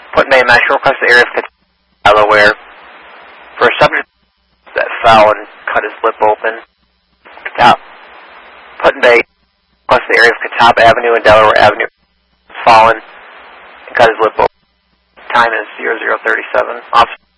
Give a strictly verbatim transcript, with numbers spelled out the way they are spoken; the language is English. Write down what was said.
Put-in-Bay Metro across the area of Catawba, Delaware, for a subject that fell and cut his lip open. Put-in-Bay across the area of Catawba Avenue and Delaware Avenue, fallen and cut his lip open. Time is zero zero thirty-seven. Officer